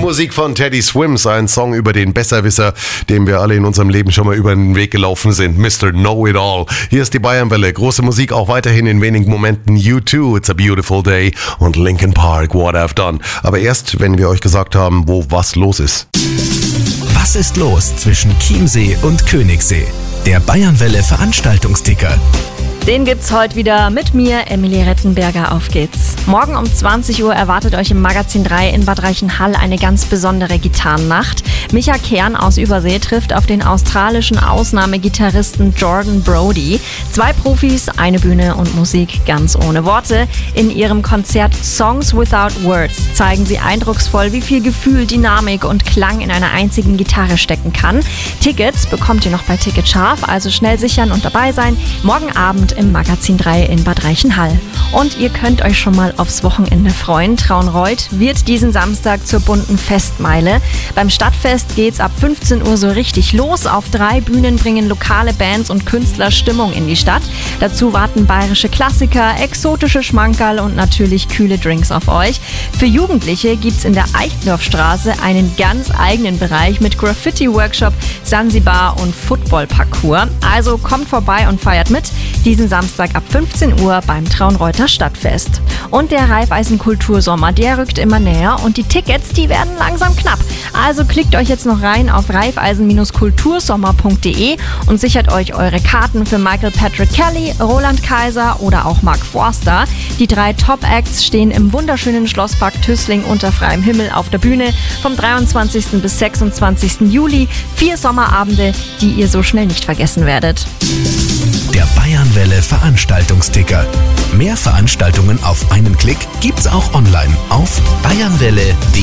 Musik von Teddy Swims, ein Song über den Besserwisser, dem wir alle in unserem Leben schon mal über den Weg gelaufen sind, Mr. Know-It-All. Hier ist die Bayernwelle, große Musik, auch weiterhin in wenigen Momenten U2, It's a Beautiful Day und Linkin Park, What I've Done. Aber erst, wenn wir euch gesagt haben, wo was los ist. Was ist los zwischen Chiemsee und Königssee? Der Bayernwelle Veranstaltungsticker. Den gibt's heute wieder mit mir, Emilie Rettenberger. Auf geht's. Morgen um 20 Uhr erwartet euch im Magazin 3 in Bad Reichenhall eine ganz besondere Gitarrennacht. Micha Kern aus Übersee trifft auf den australischen Ausnahmegitarristen Jordan Brody. 2 Profis, eine Bühne und Musik ganz ohne Worte. In ihrem Konzert Songs Without Words zeigen sie eindrucksvoll, wie viel Gefühl, Dynamik und Klang in einer einzigen Gitarre stecken kann. Tickets bekommt ihr noch bei Ticketscharf, also schnell sichern und dabei sein. Morgen Abend im Magazin 3 in Bad Reichenhall. Und ihr könnt euch schon mal aufs Wochenende freuen. Traunreut wird diesen Samstag zur bunten Festmeile. Beim Stadtfest geht's ab 15 Uhr so richtig los. Auf 3 Bühnen bringen lokale Bands und Künstler Stimmung in die Stadt. Dazu warten bayerische Klassiker, exotische Schmankerl und natürlich kühle Drinks auf euch. Für Jugendliche gibt's in der Eichendorffstraße einen ganz eigenen Bereich mit Graffiti-Workshop, Sansibar und Football-Parcours. Also kommt vorbei und feiert mit. Diesen Samstag ab 15 Uhr beim Traunreuter Stadtfest. Und der Raiffeisen Kultursommer, der rückt immer näher und die Tickets, die werden langsam knapp. Also klickt euch jetzt noch rein auf raiffeisen-kultursommer.de und sichert euch eure Karten für Michael Patrick Kelly, Roland Kaiser oder auch Mark Forster. Die 3 Top-Acts stehen im wunderschönen Schlosspark Tüßling unter freiem Himmel auf der Bühne vom 23. bis 26. Juli. 4 Sommerabende, die ihr so schnell nicht vergessen werdet. Der Bayernwelle Veranstaltungsticker. Mehr Veranstaltungen auf einen Klick gibt's auch online auf bayernwelle.de.